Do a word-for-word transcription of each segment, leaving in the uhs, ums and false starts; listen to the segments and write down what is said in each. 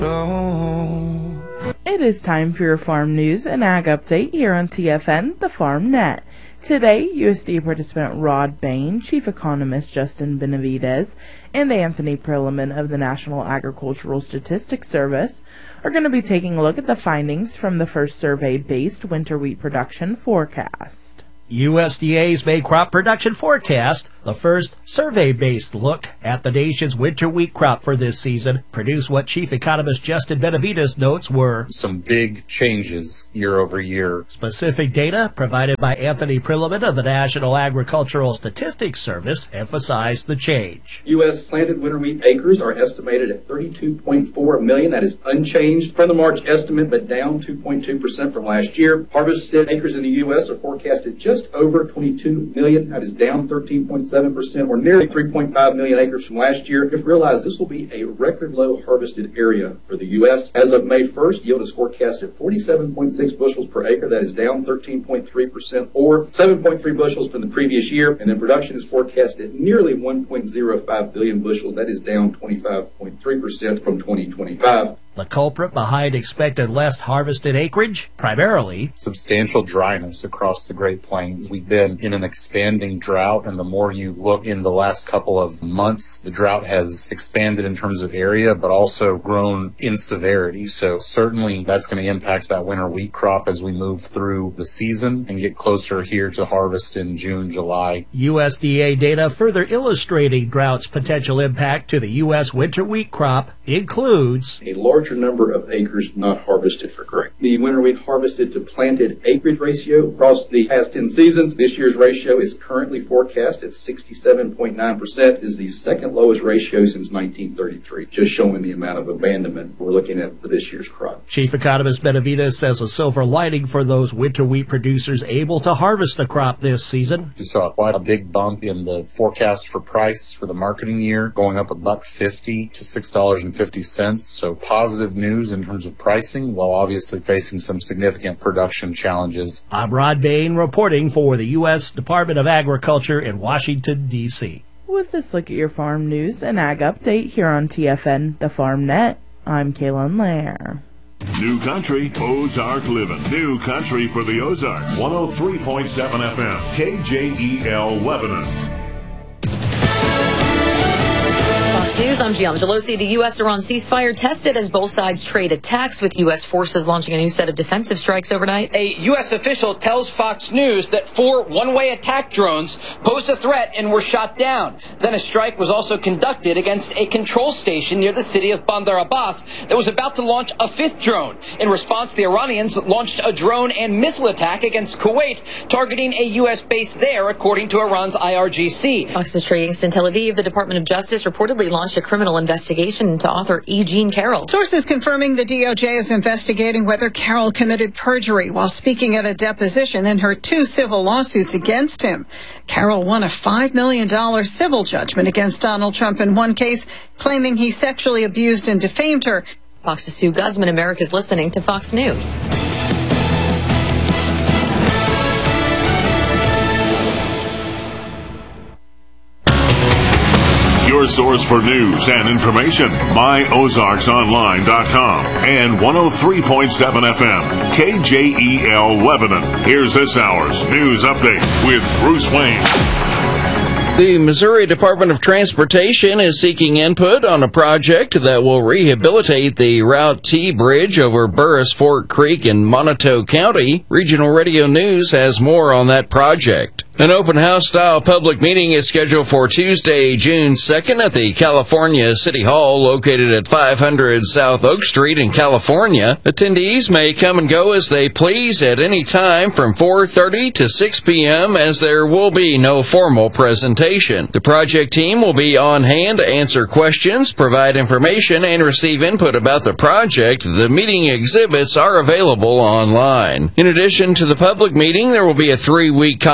It is time for your farm news and ag update here on T F N, the Farm Net. Today, U S D A participant Rod Bain, Chief Economist Justin Benavides, and Anthony Perlman of the National Agricultural Statistics Service are going to be taking a look at the findings from the first survey-based winter wheat production forecast. U S D A's May crop production forecast, the first survey-based look at the nation's winter wheat crop for this season, produced what Chief Economist Justin Benavides notes were some big changes year over year. Specific data provided by Anthony Perlman of the National Agricultural Statistics Service emphasized the change. U S planted winter wheat acres are estimated at thirty-two point four million. That is unchanged from the March estimate, but down two point two percent from last year. Harvested acres in the U S are forecasted just over twenty-two million. That is down thirteen point seven percent, or nearly three point five million acres from last year. If realized, this will be a record low harvested area for the U S. As of May first, yield is forecast at forty-seven point six bushels per acre. That is down thirteen point three percent, or seven point three bushels from the previous year. And then production is forecast at nearly one point zero five billion bushels. That is down twenty-five point three percent from twenty twenty-five. The culprit behind expected less harvested acreage? Primarily substantial dryness across the Great Plains. We've been in an expanding drought, and the more you look in the last couple of months, the drought has expanded in terms of area, but also grown in severity. So certainly that's going to impact that winter wheat crop as we move through the season and get closer here to harvest in June, July. U S D A data further illustrating drought's potential impact to the U S winter wheat crop includes a larger number of acres not harvested for grain. The winter wheat harvested to planted acreage ratio across the past ten seasons, this year's ratio is currently forecast at sixty-seven point nine percent. It is the second lowest ratio since nineteen thirty-three, just showing the amount of abandonment we're looking at for this year's crop. Chief Economist Benavides says a silver lining for those winter wheat producers able to harvest the crop this season. We saw quite a big bump in the forecast for price for the marketing year, going up a buck fifty to six dollars and fifty cents. So positive news in terms of pricing, while obviously facing some significant production challenges. I'm Rod Bain reporting for the U S Department of Agriculture in Washington, D C With this look at your farm news and ag update here on T F N, the Farm Net, I'm Kaylin Lair. New Country, Ozark Living. New Country for the Ozarks. one oh three point seven F M, K J E L Lebanon. News, I'm Gianna Gelosi. The U S-Iran ceasefire tested as both sides trade attacks, with U S forces launching a new set of defensive strikes overnight. A U S official tells Fox News that four one-way attack drones posed a threat and were shot down. Then a strike was also conducted against a control station near the city of Bandar Abbas that was about to launch a fifth drone. In response, the Iranians launched a drone and missile attack against Kuwait, targeting a U S base there, according to Iran's I R G C. Fox's Trey Yingst in Tel Aviv. The Department of Justice reportedly launched a criminal investigation into author E. Jean Carroll. Sources confirming the D O J is investigating whether Carroll committed perjury while speaking at a deposition in her two civil lawsuits against him. Carroll won a five million dollars civil judgment against Donald Trump in one case, claiming he sexually abused and defamed her. Fox's Sue Guzman. America's listening to Fox News. Your source for news and information, my ozarks online dot com and one oh three point seven F M, K J E L Lebanon. Here's this hour's news update with Bruce Wayne. The Missouri Department of Transportation is seeking input on a project that will rehabilitate the Route T bridge over Burris Fork Creek in Monotone County. Regional Radio News has more on that project. An open house-style public meeting is scheduled for Tuesday, June second at the California City Hall, located at five hundred South Oak Street in California. Attendees may come and go as they please at any time from four thirty to six p.m., as there will be no formal presentation. The project team will be on hand to answer questions, provide information, and receive input about the project. The meeting exhibits are available online. In addition to the public meeting, there will be a three-week comment period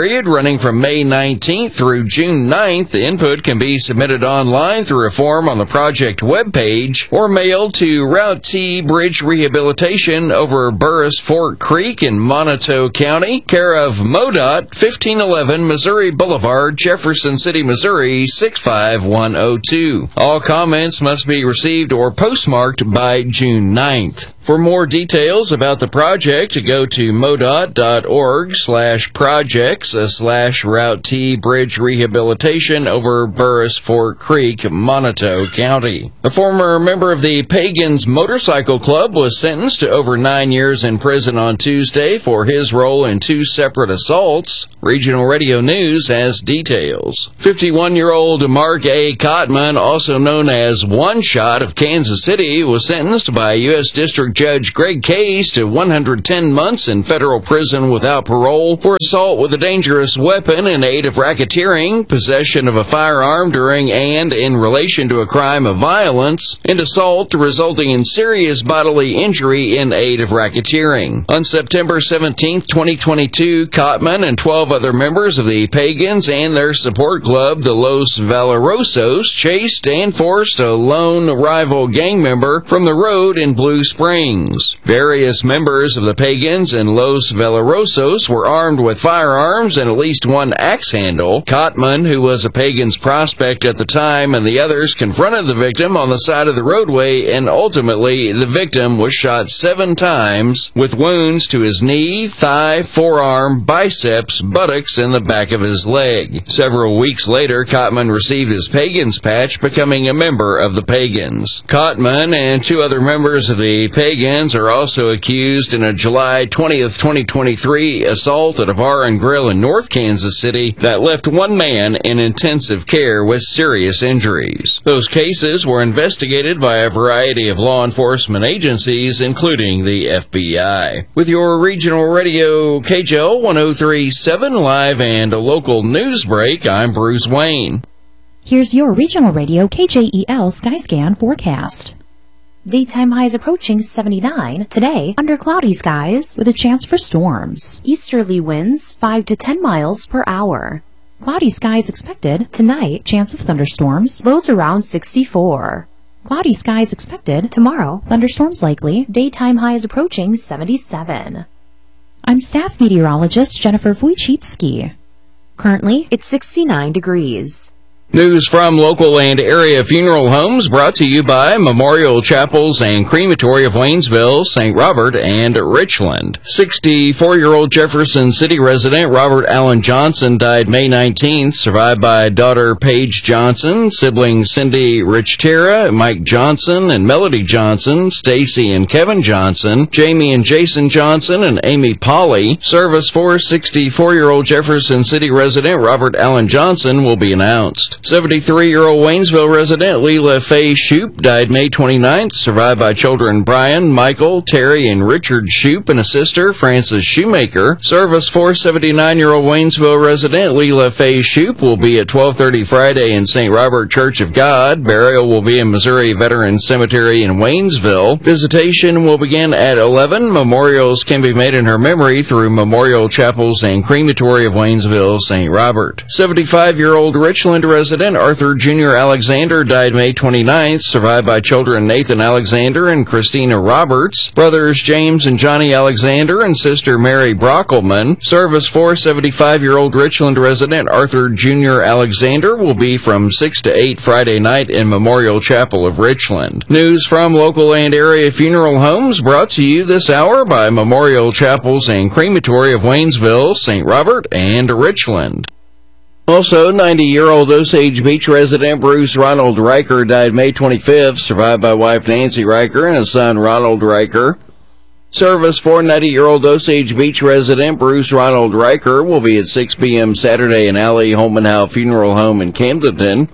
period running from May nineteenth through June ninth. Input can be submitted online through a form on the project webpage or mailed to Route T Bridge Rehabilitation over Burris Fork Creek in Monotone County, care of MoDOT, fifteen eleven Missouri Boulevard, Jefferson City, Missouri, six five one oh two. All comments must be received or postmarked by June ninth. For more details about the project, go to modot.org slash projects slash Route T Bridge Rehabilitation over Burris Fork Creek, Monotone County. A former member of the Pagans Motorcycle Club was sentenced to over nine years in prison on Tuesday for his role in two separate assaults. Regional Radio News has details. fifty-one-year-old Mark A. Cotman, also known as One Shot of Kansas City, was sentenced by U S District Judge Greg Case to one hundred ten months in federal prison without parole for assault with a dangerous weapon in aid of racketeering, possession of a firearm during and in relation to a crime of violence, and assault resulting in serious bodily injury in aid of racketeering. On September seventeenth, twenty twenty-two, Cotman and twelve other members of the Pagans and their support club, the Los Valorosos, chased and forced a lone rival gang member from the road in Blue Springs. Various members of the Pagans and Los Valorosos were armed with firearms and at least one axe handle. Cotman, who was a Pagans prospect at the time, and the others confronted the victim on the side of the roadway, and ultimately the victim was shot seven times with wounds to his knee, thigh, forearm, biceps, buttocks, and the back of his leg. Several weeks later, Cotman received his Pagans patch, becoming a member of the Pagans. Cotman and two other members of the Pagans are also accused in a July twentieth, twenty twenty-three assault at a bar and grill in North Kansas City that left one man in intensive care with serious injuries. Those cases were investigated by a variety of law enforcement agencies, including the F B I. With your regional radio K J L one oh three point seven live and a local news break, I'm Bruce Wayne. Here's your regional radio K J E L Skyscan forecast. Daytime highs approaching seventy-nine. Today, under cloudy skies with a chance for storms. Easterly winds five to ten miles per hour. Cloudy skies expected. Tonight, chance of thunderstorms. Lows around sixty-four. Cloudy skies expected. Tomorrow, thunderstorms likely. Daytime highs approaching seventy-seven. I'm staff meteorologist Jennifer Wojcicki. Currently, it's sixty-nine degrees. News from local and area funeral homes brought to you by Memorial Chapels and Crematory of Waynesville, Saint Robert, and Richland. sixty-four-year-old Jefferson City resident Robert Allen Johnson died May nineteenth, survived by daughter Paige Johnson, siblings Cindy Richtera, Mike Johnson, and Melody Johnson, Stacy and Kevin Johnson, Jamie and Jason Johnson, and Amy Polly. Service for sixty-four-year-old Jefferson City resident Robert Allen Johnson will be announced. seventy-three-year-old Waynesville resident Leela Faye Shoup died May twenty-ninth, survived by children Brian, Michael, Terry, and Richard Shoup, and a sister, Frances Shoemaker. Service for seventy-nine-year-old Waynesville resident Leela Faye Shoup will be at twelve thirty Friday in Saint Robert Church of God. Burial will be in Missouri Veterans Cemetery in Waynesville. Visitation will begin at eleven. Memorials can be made in her memory through Memorial Chapels and Crematory of Waynesville, Saint Robert. seventy-five-year-old Richland resident Arthur Junior Alexander died May twenty-ninth, survived by children Nathan Alexander and Christina Roberts, brothers James and Johnny Alexander, and sister Mary Brockelman. Service for seventy-five-year-old Richland resident Arthur Junior Alexander will be from six to eight Friday night in Memorial Chapel of Richland. News from local and area funeral homes brought to you this hour by Memorial Chapels and Crematory of Waynesville, Saint Robert, and Richland. Also, ninety-year-old Osage Beach resident Bruce Ronald Riker died May twenty-fifth, survived by wife Nancy Riker and his son Ronald Riker. Service for ninety-year-old Osage Beach resident Bruce Ronald Riker will be at six p.m. Saturday in Alley Holmanhow Funeral Home in Camdenton.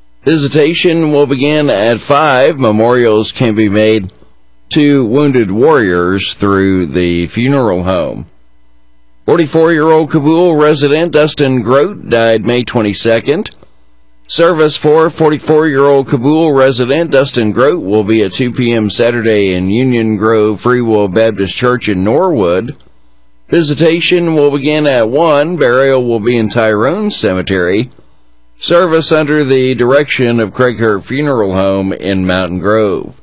Visitation will begin at five. Memorials can be made to wounded warriors through the funeral home. forty-four-year-old Kabul resident Dustin Grote died May twenty-second. Service for forty-four-year-old Kabul resident Dustin Grote will be at two p.m. Saturday in Union Grove Free Will Baptist Church in Norwood. Visitation will begin at one. Burial will be in Tyrone Cemetery. Service under the direction of Craig Hurt Funeral Home in Mountain Grove.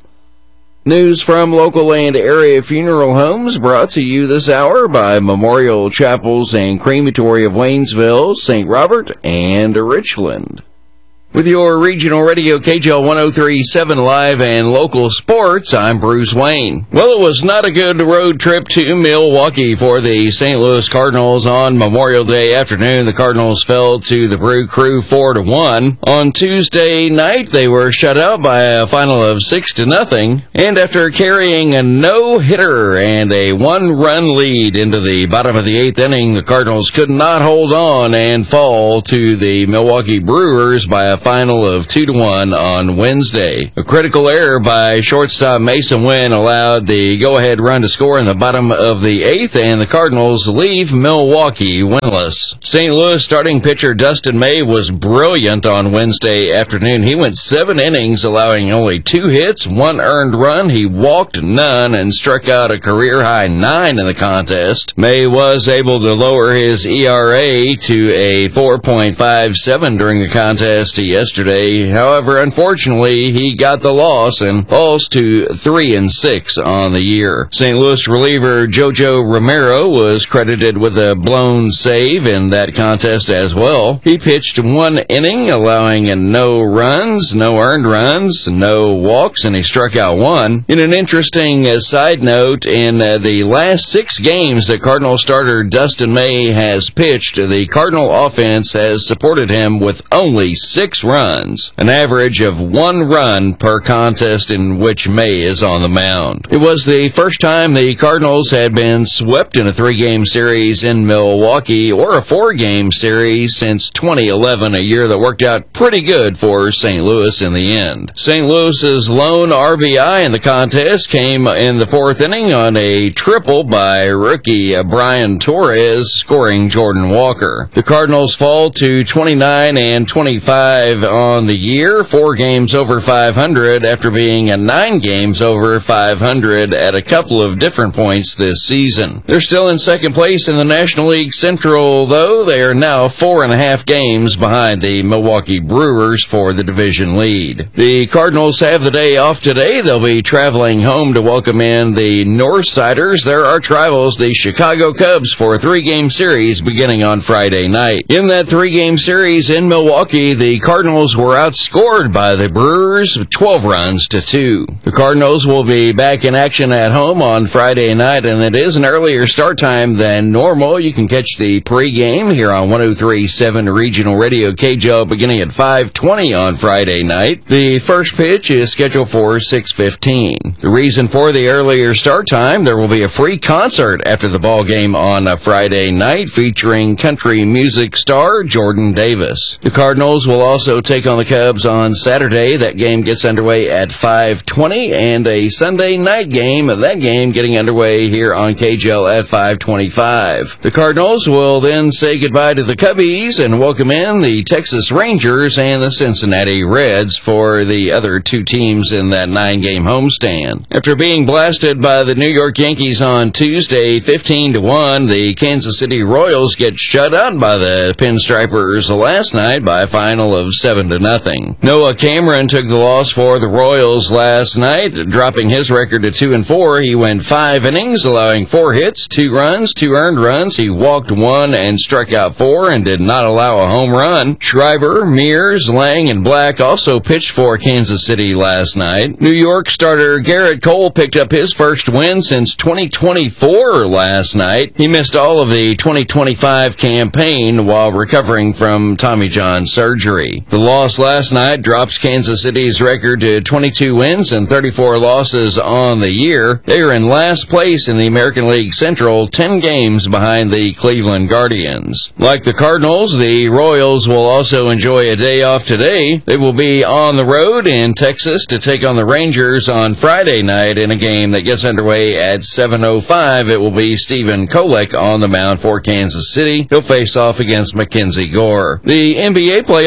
News from local and area funeral homes brought to you this hour by Memorial Chapels and Crematory of Waynesville, Saint Robert, and Richland. With your regional radio K J L one oh three point seven live and local sports, I'm Bruce Wayne. Well, it was not a good road trip to Milwaukee for the Saint Louis Cardinals on Memorial Day afternoon. The Cardinals fell to the Brew Crew four to one. On Tuesday night, they were shut out by a final of six to nothing. And after carrying a no-hitter and a one-run lead into the bottom of the eighth inning, the Cardinals could not hold on and fall to the Milwaukee Brewers by a final of two to one on Wednesday. A critical error by shortstop Mason Wynn allowed the go-ahead run to score in the bottom of the eighth, and the Cardinals leave Milwaukee winless. Saint Louis starting pitcher Dustin May was brilliant on Wednesday afternoon. He went seven innings, allowing only two hits, one earned run. He walked none and struck out a career-high nine in the contest. May was able to lower his E R A to a four point five seven during the contest yesterday. However, unfortunately, he got the loss and falls to three and six on the year. Saint Louis reliever Jojo Romero was credited with a blown save in that contest as well. He pitched one inning, allowing no runs, no earned runs, no walks, and he struck out one. In an interesting uh, side note, in uh, the last six games that Cardinal starter Dustin May has pitched, the Cardinal offense has supported him with only six runs, an average of one run per contest in which May is on the mound. It was the first time the Cardinals had been swept in a three-game series in Milwaukee or a four-game series since twenty eleven, a year that worked out pretty good for Saint Louis in the end. Saint Louis's lone R B I in the contest came in the fourth inning on a triple by rookie Brian Torres, scoring Jordan Walker. The Cardinals fall to twenty-nine and twenty-five on the year, four games over five hundred after being a nine games over five hundred at a couple of different points this season. They're still in second place in the National League Central, though. They are now four and a half games behind the Milwaukee Brewers for the division lead. The Cardinals have the day off today. They'll be traveling home to welcome in the Northsiders, their arch rivals, the Chicago Cubs, for a three-game series beginning on Friday night. In that three-game series in Milwaukee, the Cardinals were outscored by the Brewers twelve runs to two. The Cardinals will be back in action at home on Friday night, and it is an earlier start time than normal. You can catch the pregame here on one oh three point seven Regional Radio K J L beginning at five twenty on Friday night. The first pitch is scheduled for six fifteen. The reason for the earlier start time, there will be a free concert after the ball game on a Friday night featuring country music star Jordan Davis. The Cardinals will also take on the Cubs on Saturday. That game gets underway at five twenty, and a Sunday night game, that game getting underway here on K J L at five twenty-five. The Cardinals will then say goodbye to the Cubbies and welcome in the Texas Rangers and the Cincinnati Reds for the other two teams in that nine-game homestand. After being blasted by the New York Yankees on Tuesday fifteen to one, the Kansas City Royals get shut out by the Pinstripers last night by a final of seven to nothing. Noah Cameron took the loss for the Royals last night, dropping his record to two and four. He went five innings, allowing four hits, two runs, two earned runs. He walked one and struck out four and did not allow a home run. Schreiber, Mears, Lang, and Black also pitched for Kansas City last night. New York starter Garrett Cole picked up his first win since twenty twenty-four last night. He missed all of the twenty twenty-five campaign while recovering from Tommy John surgery. The loss last night drops Kansas City's record to twenty-two wins and thirty-four losses on the year. They are in last place in the American League Central, ten games behind the Cleveland Guardians. Like the Cardinals, the Royals will also enjoy a day off today. They will be on the road in Texas to take on the Rangers on Friday night in a game that gets underway at seven oh five. It will be Stephen Kolek on the mound for Kansas City. He'll face off against Mackenzie Gore. The N B A playoffs will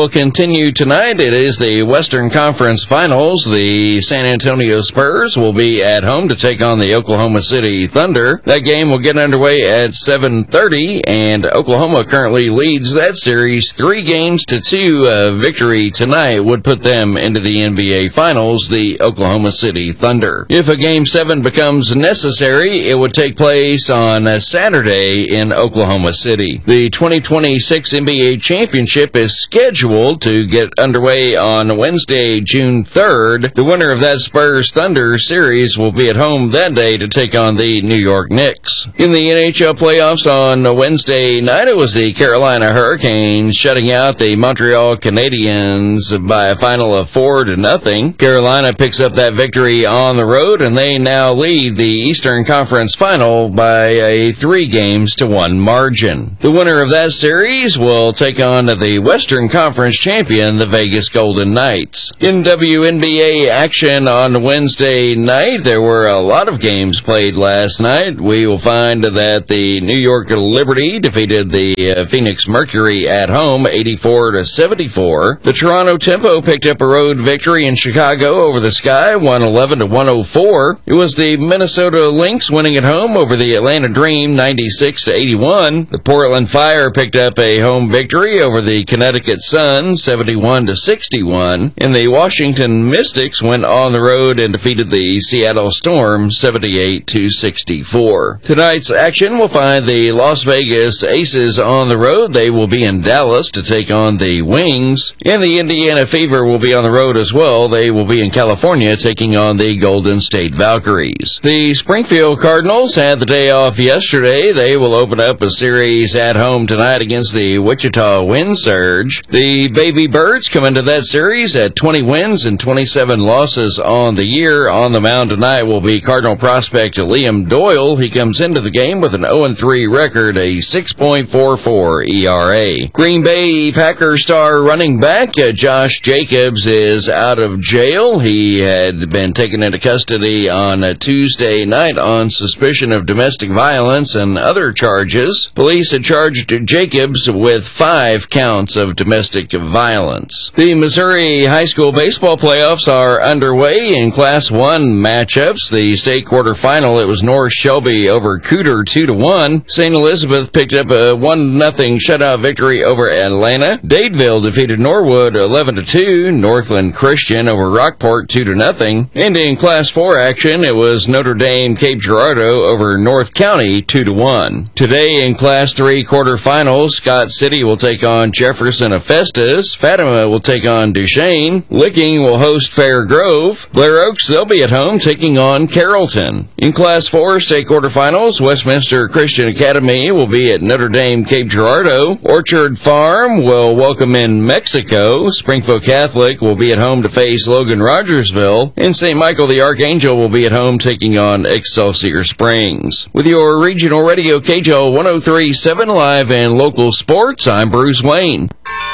continue tonight. It is the Western Conference Finals. The San Antonio Spurs will be at home to take on the Oklahoma City Thunder. That game will get underway at seven thirty, and Oklahoma currently leads that series three games to two. A victory tonight would put them into the N B A Finals, the Oklahoma City Thunder. If a Game seven becomes necessary, it would take place on a Saturday in Oklahoma City. The twenty twenty-six N B A Championship is scheduled to get underway on Wednesday, June third. The winner of that Spurs-Thunder series will be at home that day to take on the New York Knicks. In the N H L playoffs on Wednesday night, it was the Carolina Hurricanes shutting out the Montreal Canadiens by a final of four to nothing. Carolina picks up that victory on the road, and they now lead the Eastern Conference Final by a three games to one margin. The winner of that series will take on the Western Conference champion, the Vegas Golden Knights. In W N B A action on Wednesday night, there were a lot of games played last night. We will find that the New York Liberty defeated the uh, Phoenix Mercury at home eighty-four to seventy-four. The Toronto Tempo picked up a road victory in Chicago over the Sky, one eleven to one oh four. It was the Minnesota Lynx winning at home over the Atlanta Dream ninety-six to eighty-one. The Portland Fire picked up a home victory over the Connecticut Sun seventy-one to sixty-one. And the Washington Mystics went on the road and defeated the Seattle Storm seventy-eight to sixty-four. Tonight's action will find the Las Vegas Aces on the road. They will be in Dallas to take on the Wings. And the Indiana Fever will be on the road as well. They will be in California taking on the Golden State Valkyries. The Springfield Cardinals had the day off yesterday. They will open up a series at home tonight against the Wichita Wind Surge. The Baby Birds come into that series at twenty wins and twenty-seven losses on the year. On the mound tonight will be Cardinal prospect Liam Doyle. He comes into the game with an oh and three record, a six point four four E R A. Green Bay Packers star running back uh, Josh Jacobs is out of jail. He had been taken into custody on a Tuesday night on suspicion of domestic violence and other charges. Police had charged Jacobs with five counts of domestic violence. The Missouri high school baseball playoffs are underway in Class one matchups. The state quarterfinal, it was North Shelby over Cooter two to one. Saint Elizabeth picked up a one nothing shutout victory over Atlanta. Dadeville defeated Norwood eleven to two. Northland Christian over Rockport two to nothing. And in Class four action, it was Notre Dame Cape Girardeau over North County two to one. Today in Class three quarterfinals, Scott City will take on Jefferson Festus. Fatima will take on Duchesne. Licking will host Fair Grove. Blair Oaks, they'll be at home taking on Carrollton. In Class four state quarterfinals, Westminster Christian Academy will be at Notre Dame Cape Girardeau. Orchard Farm will welcome in Mexico. Springfield Catholic will be at home to face Logan Rogersville. And Saint Michael the Archangel will be at home taking on Excelsior Springs. With your regional radio K J O one oh three point seven live and local sports, I'm Bruce Wayne.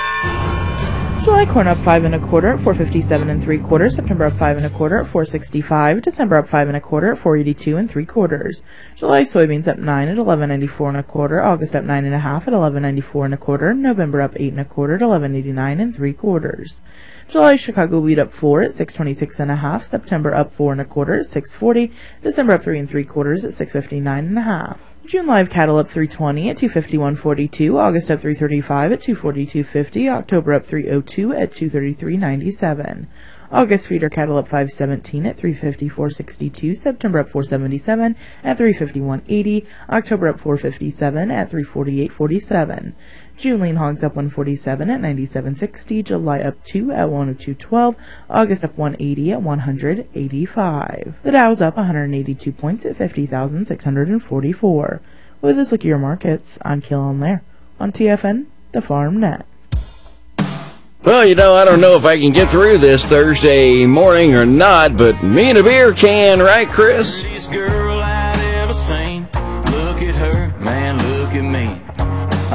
July corn up five and a quarter at four fifty-seven and three quarters. September up five and a quarter at four sixty-five. December up five and a quarter at four eighty-two and three quarters. July soybeans up nine at eleven ninety-four and a quarter. August up nine and a half at eleven ninety-four and a quarter. November up eight and a quarter at eleven eighty-nine and three quarters. July Chicago wheat up four at six twenty-six and a half. September up four and a quarter at six forty. December up three and three quarters at six fifty-nine and a half. June live cattle up three twenty at two fifty-one forty-two. August up three thirty-five at two forty-two fifty. October up three oh two at two thirty-three ninety-seven. August feeder cattle up five seventeen at three fifty-four sixty-two. September up four seventy-seven at three fifty-one eighty. October up four fifty-seven at three forty-eight forty-seven. June lean hogs up one forty-seven at ninety-seven sixty. July up two at one oh two twelve. August up one eighty at one hundred eighty-five. The Dow's up one hundred eighty-two points at fifty thousand six hundred forty-four. With this look at your markets, I'm Keelan Lair on T F N, the Farm Net. Well, you know, I don't know if I can get through this Thursday morning or not, but me and a beer can, right, Chris? Prettiest girl I'd ever seen. Look at her, man, look at me.